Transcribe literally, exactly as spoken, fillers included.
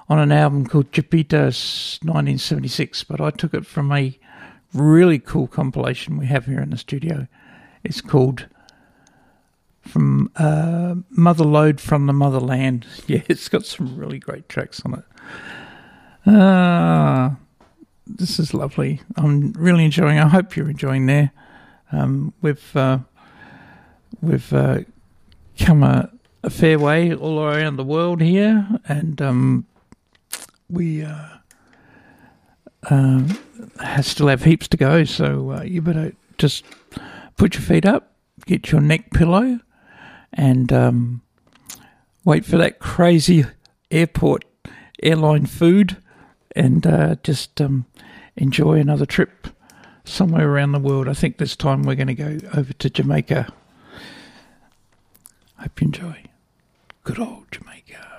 on an album called Jupiter nineteen seventy-six, but I took it from a really cool compilation we have here in the studio. It's called From uh, Mother Lode from the Motherland. Yeah, it's got some really great tracks on it. Ah, this is lovely. I'm really enjoying it. I hope you're enjoying there. Um, we've uh, we've uh, come a, a fair way all around the world here, and um, we uh, uh, still have heaps to go, so uh, you better just put your feet up, get your neck pillow, and um, wait for that crazy airport airline food, and uh, just um, enjoy another trip somewhere around the world. I think this time we're going to go over to Jamaica. Hope you enjoy. Good old Jamaica.